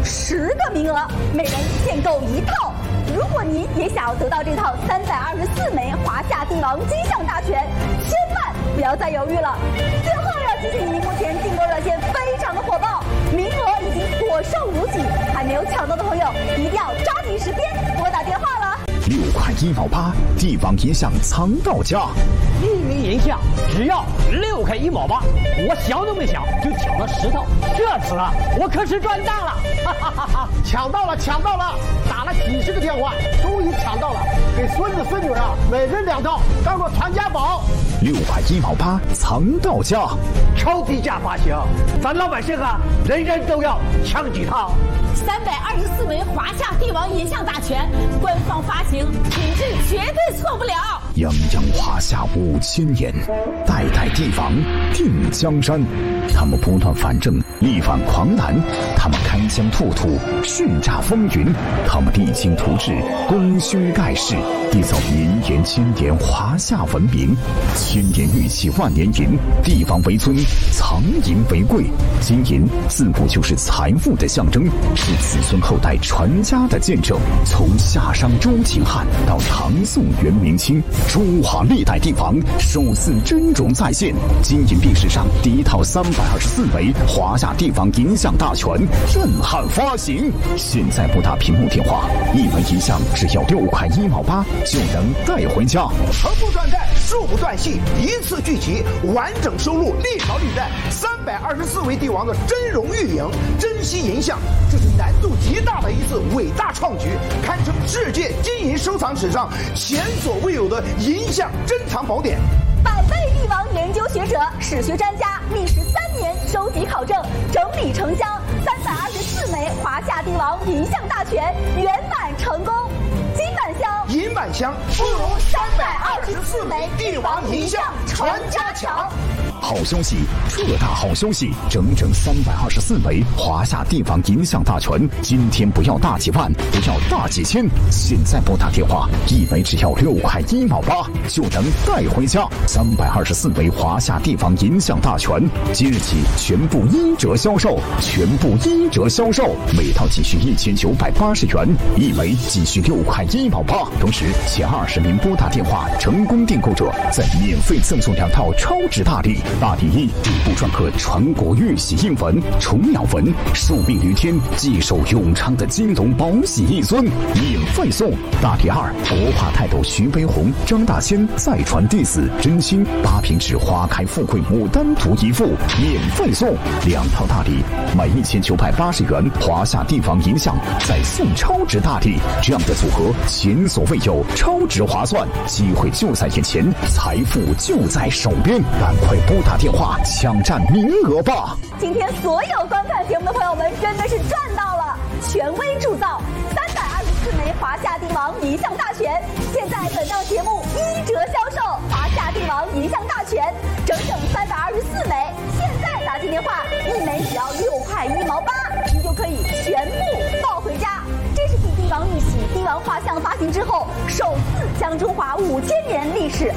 10个名额，每人限购1套。如果您也想要得到这套324枚华夏帝王金像大全，千万不要再犹豫了。最后要提醒您，目前订购热线非常的火爆，名额已经所剩无几，还没有抢到的朋友一定要抓紧时间拨打电话了。 6块1毛8，帝王银像藏到家。 1枚银像只要6块1毛8，我想都没想就抢了10套，这次啊，我可是赚大了！哈哈哈哈！ 抢到了，抢到了！打了几10个电话，终于抢到了，给孙子孙女啊，每人2套，当做传家宝。 6块1毛8，藏到家。 超低价发行，咱老百姓啊，人人都要抢几套。 324枚华夏帝王银像大全，官方发行，品质绝对错不了。 泱泱华夏5000年，代代帝王定江山。他们不断反正，力挽狂澜；他们开疆拓土，叱咤风云；他们励精图治，功勋盖世，缔造绵延千年华夏文明。千年玉器万年银，帝王为尊，藏银为贵。金银自古就是财富的象征，是子孙后代传家的见证。从夏商周秦汉到唐宋元明清，中华历代帝王首次真容再现。金银币史上第一套324枚华夏帝王银像大全震撼发行。现在拨打屏幕电话，1枚银像只要6块1毛8就能带回家。 横不断代，竖不断续，一次聚集，完整收录历朝历代324位帝王的真容玉影、珍稀银像，这是难度极大的一次伟大创举，堪称世界金银收藏史上前所未有的银像珍藏宝典。 百位帝王研究学者、史学专家历时3年收集考证，整理成箱324枚华夏帝王银像大全，圆满成功。金满箱、 银满箱， 不如324枚帝王银像传家强。 好消息，特大好消息！整整324枚华夏帝王银像大全，今天不要大几万，不要大几千，现在拨打电话，1枚只要6块1毛8就能带回家。324枚华夏帝王银像大全，即日起全部1折销售，全部1折销售，每套仅需1980元，1枚仅需6块1毛8。同时，前20名拨打电话成功订购者，再免费赠送2套超值大礼。大礼1：底部篆刻传国玉玺印纹、虫鸟纹，寿命于天，继寿永昌的金龙宝玺一尊，免费送。大礼2：国画泰斗徐悲鸿、张大千再传弟子真心8平纸花开富贵牡丹图1幅，免费送。2套大礼，买1980元华夏帝王银像，再送超值大礼，这样的组合前所未有，超值划算，机会就在眼前，财富就在手边，赶快拨打电话抢占名额吧！ 今天所有观看节目的朋友们真的是赚到了！权威铸造324枚华夏帝王银像大全，现在本档节目1折销售华夏帝王银像大全，整整324枚。现在打进电话，1枚只要6块1毛8，您就可以全部抱回家。这是继帝王玉玺、帝王画像发行之后，首次将中华5000年历史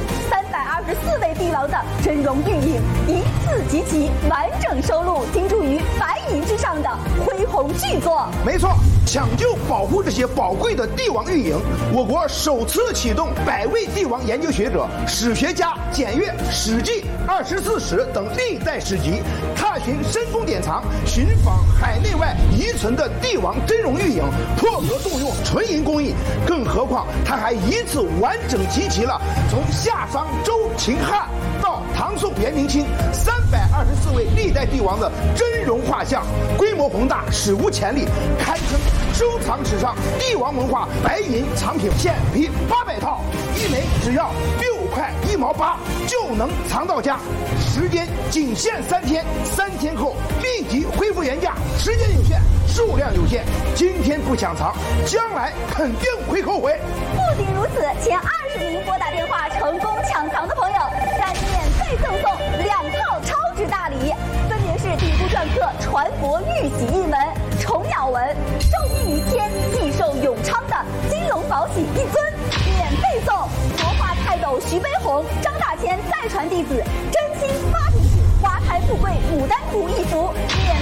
324位帝王的真容玉影一次集齐，完整收录，倾注于白银之上的恢宏巨作。 没错，抢救保护这些宝贵的帝王玉影，我国首次启动100位帝王研究学者、史学家检阅《史记》《24史》等历代史籍，踏寻深宫典藏，寻访海内外遗存的帝王真容玉影，破格动用纯银工艺。更何况，它还一次完整集齐了从夏商周秦汉到唐宋元明清324位历代帝王的真容画像，规模宏大，史无前例，堪称收藏史上帝王文化白银藏品，现批800套，1枚只要6块1毛8就能藏到家。时间仅限3天，3天后立即恢复原价，时间有限，数量有限，今天不抢藏，将来肯定会后悔。 不仅如此，前20名拨打电话成功抢藏的朋友，再免费赠送2套超值大礼，分别是底部篆刻传国玉玺印纹、虫鸟纹，寿命于天，继寿永昌的金龙宝玺一尊，免费送国画泰斗徐悲鸿、张大千再传弟子真心8平纸花开富贵牡丹图1幅，免